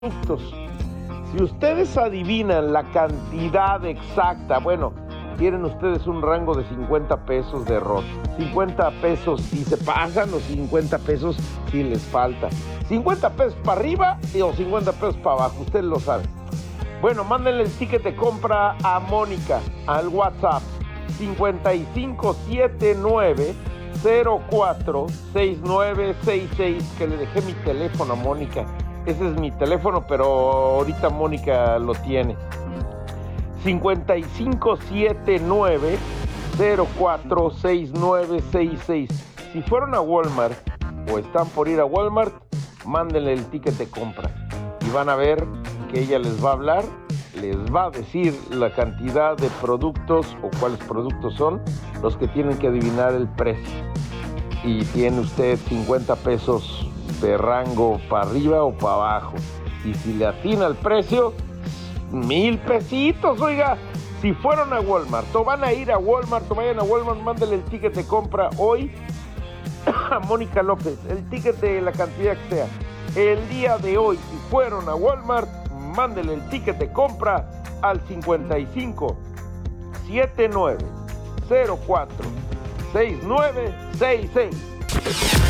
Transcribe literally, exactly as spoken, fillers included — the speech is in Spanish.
productos. Si ustedes adivinan la cantidad exacta, bueno, tienen ustedes un rango de cincuenta pesos de error. cincuenta pesos si se pasan o cincuenta pesos si les falta. cincuenta pesos para arriba o cincuenta pesos para abajo, ustedes lo saben. Bueno, mándenle el ticket de compra a Mónica al WhatsApp cincuenta y cinco setenta y nueve cero cuatro sesenta y nueve sesenta y seis, que le dejé mi teléfono a Mónica. Ese es mi teléfono, pero ahorita Mónica lo tiene. cincuenta y cinco setenta y nueve cero cuatro sesenta y nueve sesenta y seis. Si fueron a Walmart o están por ir a Walmart, mándenle el ticket de compra y van a ver que ella les va a hablar, les va a decir la cantidad de productos o cuáles productos son los que tienen que adivinar el precio. Y tiene usted cincuenta pesos de rango para arriba o para abajo. Y si le atina el precio, mil pesitos, oiga. Si fueron a Walmart o van a ir a Walmart o vayan a Walmart, mándale el ticket de compra hoy a Mónica López, el ticket de la cantidad que sea. El día de hoy, si fueron a Walmart, mándele el ticket de compra al cincuenta y cinco setenta y nueve cero cuatro sesenta y nueve sesenta y seis.